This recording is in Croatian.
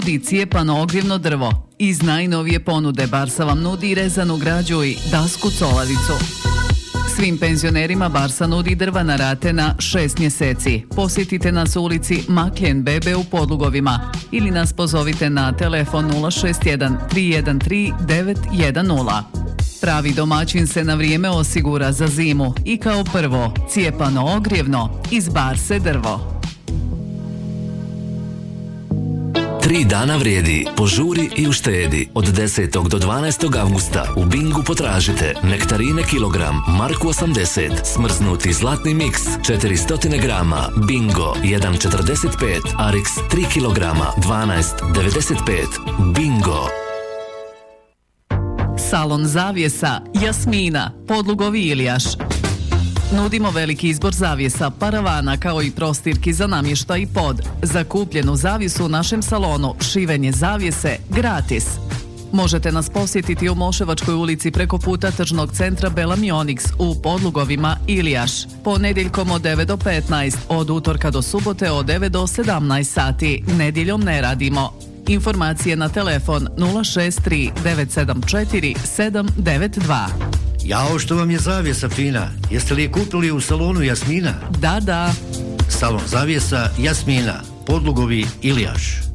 cijepano ogrjevno drvo. Iz najnovije ponude Barsa vam nudi rezanu građu i dasku colavicu. Svim penzionerima Barsa nudi drva na rate na 6 mjeseci. Posjetite nas u ulici Makljen Bebe u Podlugovima ili nas pozovite na telefon 061 313 910. Pravi domaćin se na vrijeme osigura za zimu i kao prvo cijepano ogrjevno iz Barse drvo. 3 dana vrijedi. Požuri i uštedi. Od 10. do 12. avgusta u Bingu potražite nektarine kilogram, Marku 80, smrznuti zlatni miks 400 grama, Bingo 1,45, Arix 3 kilograma, 12,95. Bingo. Salon zavjesa Jasmina, Podlugovi Ilijaš. Nudimo veliki izbor zavjesa, paravana kao i prostirki za namještaj i pod. Za kupljenu zavjesu u našem salonu šivenje zavjese gratis. Možete nas posjetiti u Moševačkoj ulici preko puta tržnog centra Bela Mionix u Podlugovima Ilijaš. Ponedjeljkom od 9 do 15, od utorka do subote od 9 do 17 sati. Nedjeljom ne radimo. Informacije na telefon 063 974 792. Jao, što vam je zavjesa fina? Jeste li je kupili u salonu Jasmina? Da. Salon zavjesa Jasmina, Podlugovi Ilijaš.